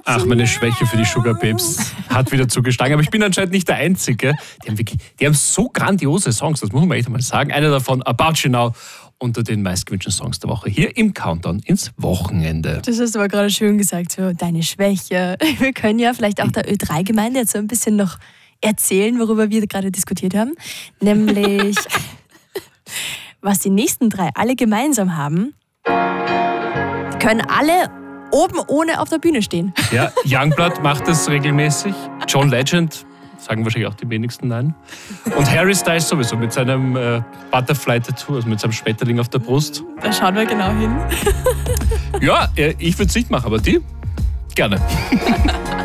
Ach, meine Schwäche für die Sugar Babes hat wieder zugeschlagen. Aber ich bin anscheinend nicht der Einzige. Die haben so grandiose Songs, das muss man echt mal sagen. Einer davon, About You Now, unter den meistgewünschten Songs der Woche. Hier im Countdown ins Wochenende. Das hast du aber gerade schön gesagt, so deine Schwäche. Wir können ja vielleicht auch der Ö3-Gemeinde jetzt so ein bisschen noch erzählen, worüber wir gerade diskutiert haben. Nämlich, was die nächsten 3 alle gemeinsam haben, die können alle oben ohne auf der Bühne stehen. Ja, Youngblood macht das regelmäßig. John Legend, sagen wahrscheinlich auch die wenigsten nein. Und Harry Styles sowieso mit seinem Butterfly-Tattoo, also mit seinem Schmetterling auf der Brust. Da schauen wir genau hin. Ja, ich würde es nicht machen, aber die gerne.